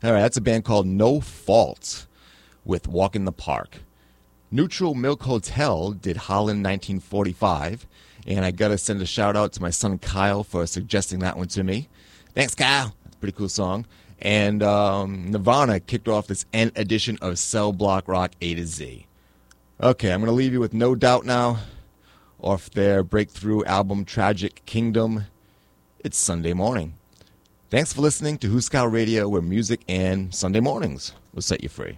All right, that's a band called No Fault with Walk in the Park. Neutral Milk Hotel did Holland 1945, and I got to send a shout-out to my son Kyle for suggesting that one to me. Thanks, Kyle. That's a pretty cool song. And Nirvana kicked off this N edition of Cell Block Rock A to Z. Okay, I'm going to leave you with No Doubt now, off their breakthrough album Tragic Kingdom. It's Sunday morning. Thanks for listening to Who Scout Radio, where music and Sunday mornings will set you free.